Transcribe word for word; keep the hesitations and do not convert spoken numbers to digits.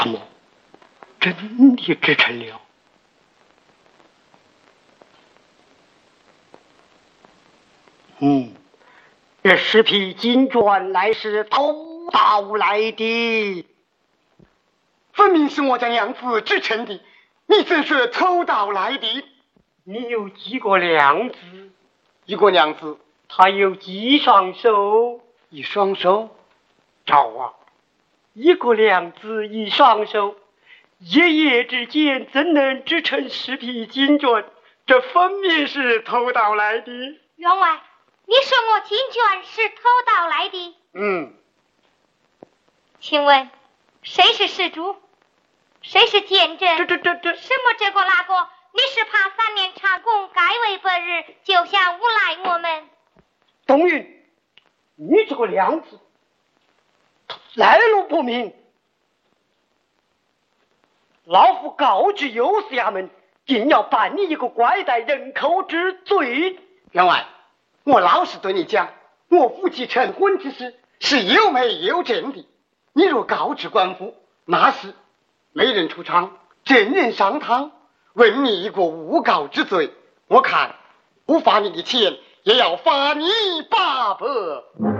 怎么真的制成了？嗯，这十匹金砖乃是偷盗来的， 分明是我家娘子制成的，你怎说偷盗来的？ 你有几个娘子？ 一个娘子。 她有几双手？ 一双手。 赵啊，一个娘子一双手，一夜之间怎能织成十匹金绢？这分明是偷盗来的。 员外，你说我金绢是偷盗来的？ 嗯。 请问谁是施主？谁是监正？ 这这这这什么这个那个？你是怕三年查公改为白日，就想诬赖我们？ 冬云，你这个娘子来路不明，老夫告知右司衙门，定要办你一个拐带人口之罪。 员外，我老实对你讲，我夫妻成婚之事是有媒有证的，你若告知官府，那时没人出场，证人上堂，问你一个诬告之罪，我看不罚你的钱，也要罚你八百。